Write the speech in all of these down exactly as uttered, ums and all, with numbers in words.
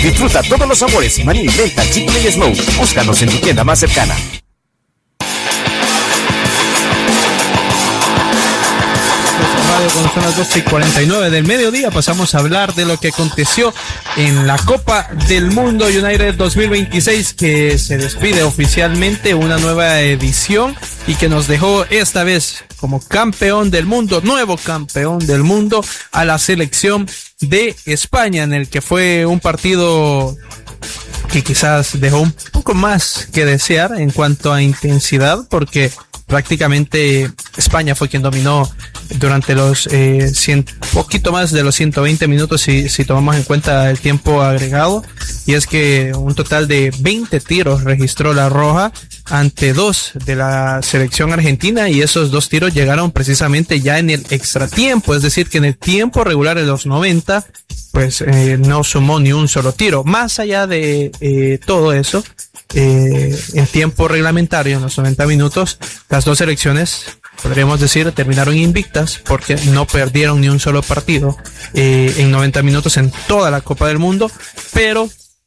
Disfruta todos los sabores Maní, Menta, Chicle y Smoke. Búscanos en tu tienda más cercana. Cuando son las doce y cuarenta y nueve del mediodía, pasamos a hablar de lo que aconteció en la Copa del Mundo United dos mil veintiséis, que se despide oficialmente, una nueva edición, y que nos dejó esta vez como campeón del mundo, nuevo campeón del mundo, a la selección de España, en el que fue un partido que quizás dejó un poco más que desear en cuanto a intensidad, porque prácticamente España fue quien dominó durante los eh, cien, poquito más de los ciento veinte minutos si, si tomamos en cuenta el tiempo agregado, y es que un total de veinte tiros registró la Roja ante dos de la selección argentina, y esos dos tiros llegaron precisamente ya en el extratiempo, es decir que en el tiempo regular de los noventa pues eh, no sumó ni un solo tiro. Más allá de eh, todo eso, eh, en tiempo reglamentario, en los noventa minutos, las dos selecciones, podríamos decir, terminaron invictas porque no perdieron ni un solo partido eh, en noventa minutos en toda la Copa del Mundo, pero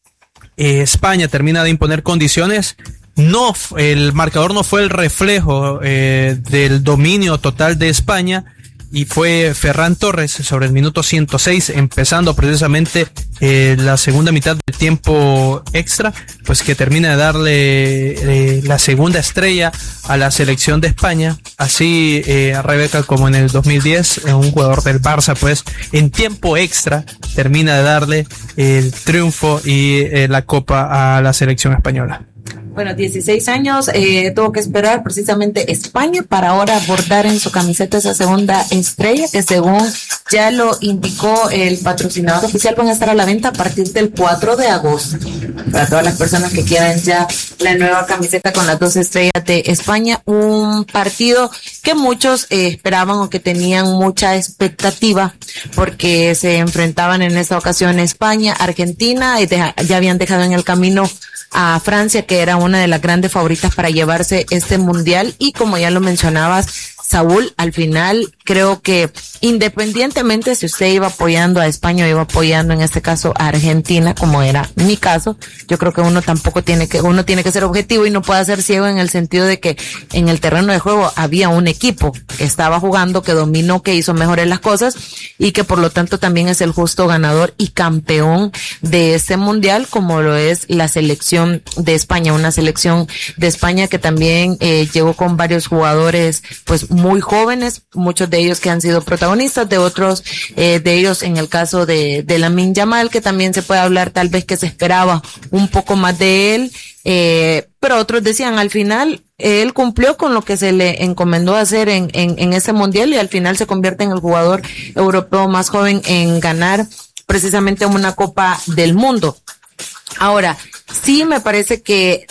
eh, España termina de imponer condiciones. No, el marcador no fue el reflejo eh, del dominio total de España, y fue Ferran Torres sobre el minuto ciento seis, empezando precisamente eh, la segunda mitad del tiempo extra, pues que termina de darle eh, la segunda estrella a la selección de España. Así eh, a Rebeca, como en el dos mil diez, eh, un jugador del Barça, pues en tiempo extra termina de darle el triunfo y eh, la copa a la selección española. Bueno, dieciséis años, eh, tuvo que esperar precisamente España para ahora bordar en su camiseta esa segunda estrella, que según ya lo indicó el patrocinador oficial, van a estar a la venta a partir del cuatro de agosto. Para todas las personas que quieran ya la nueva camiseta con las dos estrellas de España, un partido que muchos eh, esperaban o que tenían mucha expectativa, porque se enfrentaban en esta ocasión España, Argentina, y deja, ya habían dejado en el camino a Francia, que era una de las grandes favoritas para llevarse este mundial. Y como ya lo mencionabas, Saúl, al final creo que independientemente si usted iba apoyando a España o iba apoyando en este caso a Argentina, como era mi caso, yo creo que uno tampoco tiene que, uno tiene que ser objetivo y no puede ser ciego, en el sentido de que en el terreno de juego había un equipo que estaba jugando, que dominó, que hizo mejores las cosas, y que por lo tanto también es el justo ganador y campeón de este mundial, como lo es la selección de España, una selección de España que también eh, llegó con varios jugadores pues muy jóvenes, muchos de ellos que han sido protagonistas, de otros eh, de ellos en el caso de, de Lamine Yamal, que también se puede hablar tal vez que se esperaba un poco más de él, eh, pero otros decían al final él cumplió con lo que se le encomendó hacer en, en, en ese mundial, y al final se convierte en el jugador europeo más joven en ganar precisamente una Copa del Mundo. Ahora, sí me parece que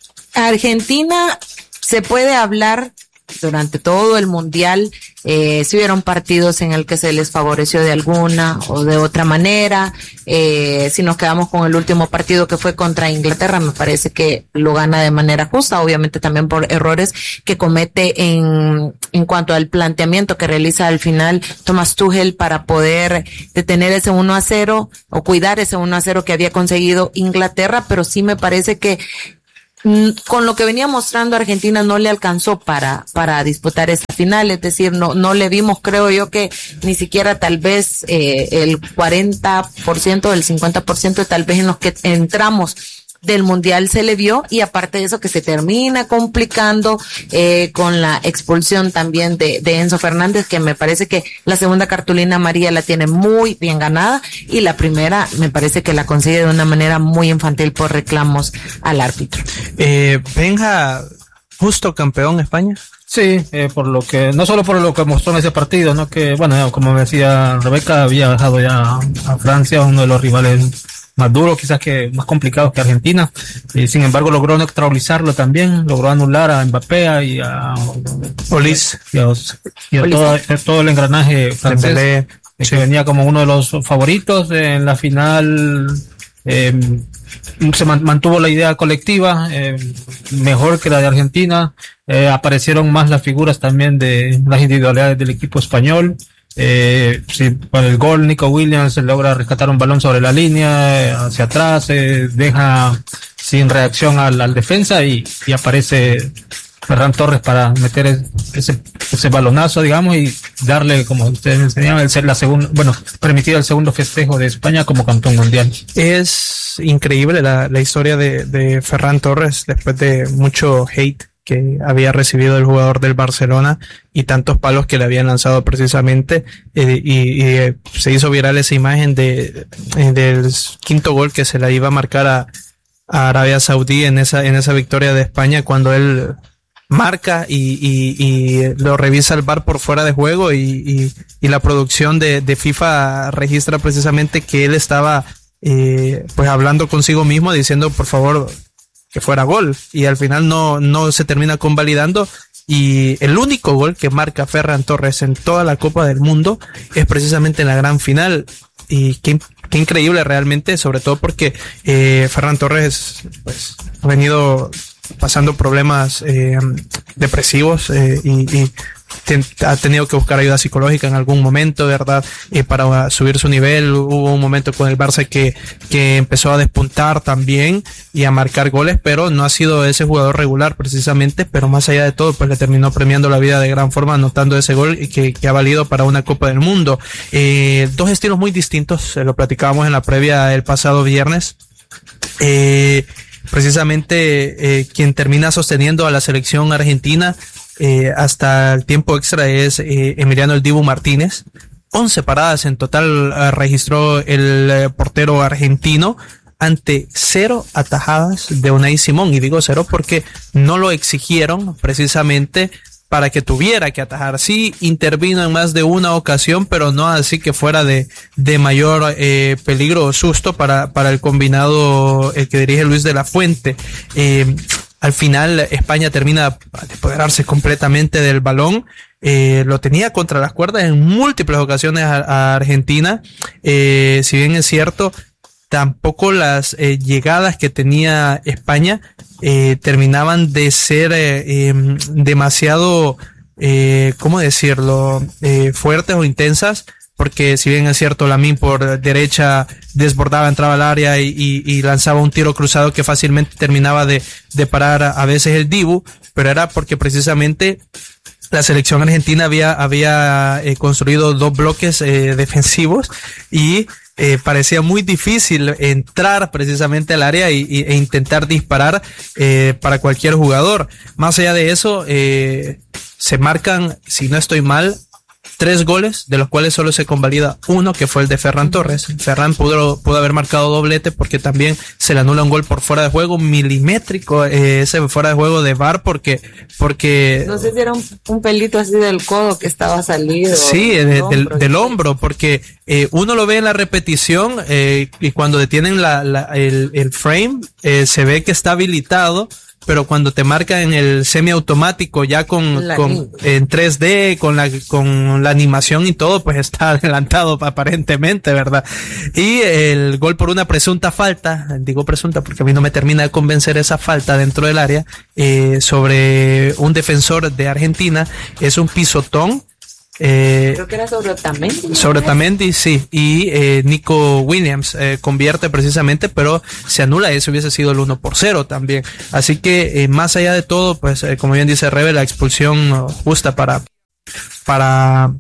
Argentina se puede hablar durante todo el mundial, eh, si hubieron partidos en el que se les favoreció de alguna o de otra manera, eh, si nos quedamos con el último partido que fue contra Inglaterra, me parece que lo gana de manera justa, obviamente también por errores que comete en, en cuanto al planteamiento que realiza al final Thomas Tuchel para poder detener ese uno a cero o cuidar ese uno a cero que había conseguido Inglaterra, pero sí me parece que con lo que venía mostrando Argentina no le alcanzó para para disputar esta final, es decir, no no le vimos, creo yo, que ni siquiera tal vez eh, el cuarenta por ciento, el cincuenta por ciento tal vez en los que entramos del mundial se le vio, y aparte de eso que se termina complicando eh, con la expulsión también de, de Enzo Fernández, que me parece que la segunda cartulina amarilla la tiene muy bien ganada, y la primera me parece que la consigue de una manera muy infantil por reclamos al árbitro. Eh, Benja, justo campeón España. Sí, eh, por lo que, no solo por lo que mostró en ese partido, ¿no? Que, bueno, como me decía Rebeca, había dejado ya a Francia, uno de los rivales más duro, quizás que más complicado que Argentina, y sin embargo logró neutralizarlo también, logró anular a Mbappé y a Olise y a, y a todo, todo el engranaje francés, eh, sí, que venía como uno de los favoritos en la final. Eh, se mantuvo la idea colectiva, eh, mejor que la de Argentina, eh, aparecieron más las figuras también de las individualidades del equipo español. Eh, si por el gol Nico Williams logra rescatar un balón sobre la línea, eh, hacia atrás, eh, deja sin reacción al, al defensa y, y aparece Ferran Torres para meter ese, ese balonazo, digamos, y darle, como ustedes me enseñaban, el ser la segunda, bueno, permitir el segundo festejo de España como campeón mundial. Es increíble la, la historia de, de Ferran Torres después de mucho hate que había recibido el jugador del Barcelona y tantos palos que le habían lanzado precisamente, eh, y, y eh, se hizo viral esa imagen de, eh, del quinto gol que se la iba a marcar a, a Arabia Saudí en esa, en esa victoria de España, cuando él marca y, y, y lo revisa el V A R por fuera de juego, y, y, y la producción de, de FIFA registra precisamente que él estaba eh, pues hablando consigo mismo, diciendo por favor que fuera gol, y al final no, no se termina convalidando, y el único gol que marca Ferran Torres en toda la Copa del Mundo es precisamente en la gran final. Y qué, qué increíble realmente, sobre todo porque eh, Ferran Torres pues ha venido pasando problemas eh, depresivos eh, y, y ten, ha tenido que buscar ayuda psicológica en algún momento, ¿verdad? Eh, para subir su nivel. Hubo un momento con el Barça que, que empezó a despuntar también y a marcar goles, pero no ha sido ese jugador regular precisamente, pero más allá de todo, pues le terminó premiando la vida de gran forma, anotando ese gol y que, que ha valido para una Copa del Mundo. Eh, dos estilos muy distintos, eh, lo platicábamos en la previa el pasado viernes. Eh, precisamente eh, quien termina sosteniendo a la selección argentina eh, hasta el tiempo extra es eh, Emiliano El Dibu Martínez. once paradas en total eh, registró el eh, portero argentino ante cero atajadas de Unai Simón, y digo cero porque no lo exigieron precisamente para que tuviera que atajar. Sí intervino en más de una ocasión, pero no así que fuera de, de mayor eh, peligro o susto para, para el combinado el que dirige Luis de la Fuente. Eh, al final España termina de apoderarse completamente del balón. Eh, lo tenía contra las cuerdas en múltiples ocasiones a, a Argentina. Eh, si bien es cierto, tampoco las eh, llegadas que tenía España eh, terminaban de ser eh, eh, demasiado, eh, ¿cómo decirlo?, eh, fuertes o intensas, porque si bien es cierto, Lamine por derecha desbordaba, entraba al área y, y, y lanzaba un tiro cruzado que fácilmente terminaba de, de parar a, a veces el Dibu, pero era porque precisamente la selección argentina había, había eh, construido dos bloques eh, defensivos y Eh, parecía muy difícil entrar precisamente al área y, y, e intentar disparar eh, para cualquier jugador. Más allá de eso, eh, se marcan, si no estoy mal, tres goles, de los cuales solo se convalida uno, que fue el de Ferran Torres. Ferran pudo, pudo haber marcado doblete porque también se le anula un gol por fuera de juego, milimétrico, eh, ese fuera de juego de V A R, porque, porque... No sé si era un, un pelito así del codo que estaba salido. Sí, de, del, hombro, del hombro, porque eh, uno lo ve en la repetición eh, y cuando detienen la, la, el, el frame, eh, se ve que está habilitado, pero cuando te marca en el semiautomático ya con, con en tres D, con la, con la animación y todo, pues está adelantado aparentemente, ¿verdad? Y el gol por una presunta falta, digo presunta porque a mí no me termina de convencer esa falta dentro del área, eh, sobre un defensor de Argentina, es un pisotón. Eh, Creo que era sobre Otamendi. Sobre Otamendi, sí. Y eh, Nico Williams eh, convierte precisamente, pero se anula. Eso hubiese sido el uno por cero también. Así que eh, más allá de todo, pues eh, como bien dice Rebe, la expulsión justa para para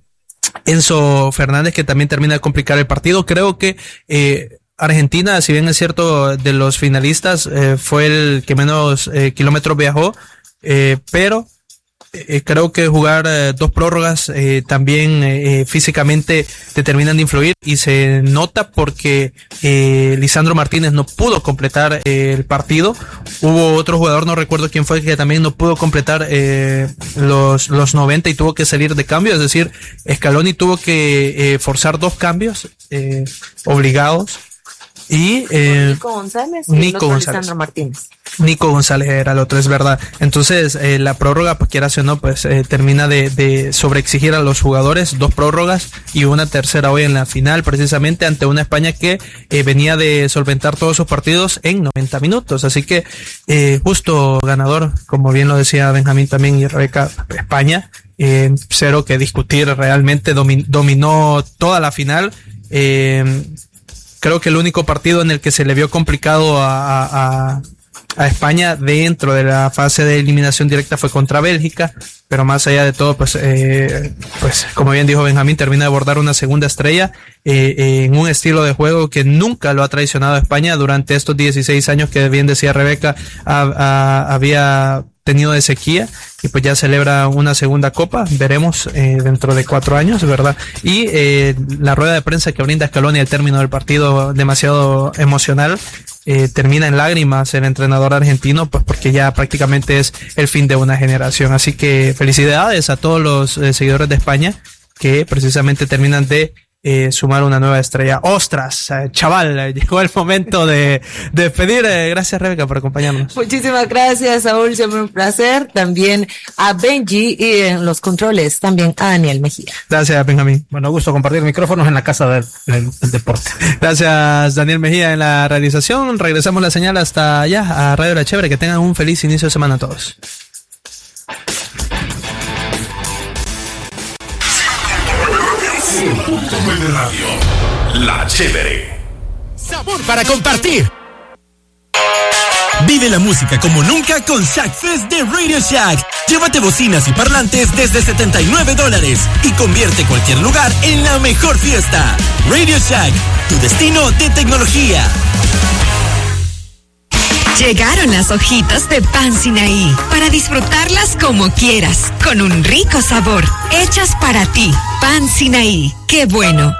Enzo Fernández, que también termina de complicar el partido. Creo que eh, Argentina, si bien es cierto, de los finalistas eh, fue el que menos eh, kilómetros viajó, eh, pero Eh, creo que jugar eh, dos prórrogas eh, también eh, físicamente te terminan de influir, y se nota porque eh, Lisandro Martínez no pudo completar eh, el partido. Hubo otro jugador, no recuerdo quién fue, que también no pudo completar eh, los, los noventa y tuvo que salir de cambio. Es decir, Scaloni tuvo que eh, forzar dos cambios eh, obligados. Y eh, Nico González y Nico el otro González. Lisandro Martínez. Nico González era el otro, es verdad. Entonces, eh, la prórroga, pues quieras o no, pues eh, termina de, de sobreexigir a los jugadores. Dos prórrogas y una tercera hoy en la final, precisamente ante una España que eh, venía de solventar todos sus partidos en noventa minutos. Así que, eh, justo ganador, como bien lo decía Benjamín también y Rebeca, España. eh, cero que discutir, realmente domin, dominó toda la final. Eh, creo que el único partido en el que se le vio complicado a, a, a España dentro de la fase de eliminación directa fue contra Bélgica, pero más allá de todo, pues, eh, pues como bien dijo Benjamín, termina de bordar una segunda estrella eh, eh, en un estilo de juego que nunca lo ha traicionado a España durante estos dieciséis años que bien decía Rebeca, a, a, había tenido de sequía, y pues ya celebra una segunda copa, veremos eh, dentro de cuatro años, ¿verdad? Y eh, la rueda de prensa que brinda Scaloni al término del partido, demasiado emocional, eh, termina en lágrimas el entrenador argentino, pues porque ya prácticamente es el fin de una generación. Así que felicidades a todos los eh, seguidores de España que precisamente terminan de Eh, sumar una nueva estrella. ¡Ostras! Eh, chaval, eh, llegó el momento de, de despedir. Eh, gracias, Rebeca, por acompañarnos. Muchísimas gracias, Saúl. Siempre un placer. También a Benji y en los controles, también a Daniel Mejía. Gracias, Benjamín. Bueno, gusto compartir micrófonos en la casa del, del, del deporte. Gracias, Daniel Mejía, en la realización. Regresamos la señal hasta allá, a Radio La Chévere. Que tengan un feliz inicio de semana a todos. punto nueve Radio. La Chévere. Sabor para compartir. Vive la música como nunca con Shack Fest de Radio Shack. Llévate bocinas y parlantes desde setenta y nueve dólares y convierte cualquier lugar en la mejor fiesta. Radio Shack, tu destino de tecnología. Llegaron las hojitas de pan Sinaí para disfrutarlas como quieras, con un rico sabor, hechas para ti. Pan Sinaí, qué bueno.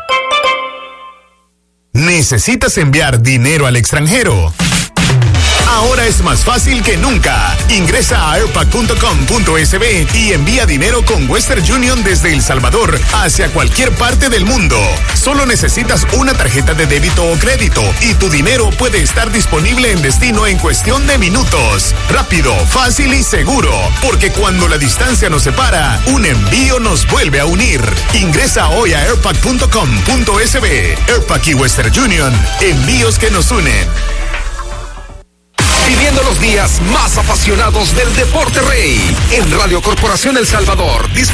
¿Necesitas enviar dinero al extranjero? Ahora es más fácil que nunca. Ingresa a airpac punto com punto es be y envía dinero con Western Union desde El Salvador hacia cualquier parte del mundo. Solo necesitas una tarjeta de débito o crédito y tu dinero puede estar disponible en destino en cuestión de minutos. Rápido, fácil y seguro, porque cuando la distancia nos separa, un envío nos vuelve a unir. Ingresa hoy a airpac punto com punto es be. Airpac y Western Union, envíos que nos unen. Viviendo los días más apasionados del deporte rey en Radio Corporación El Salvador.